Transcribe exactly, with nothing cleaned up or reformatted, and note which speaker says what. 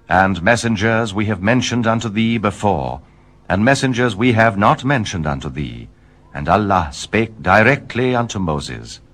Speaker 1: And messengers we have mentioned unto thee before, and messengers we have not mentioned unto thee. And Allah spake directly unto Moses.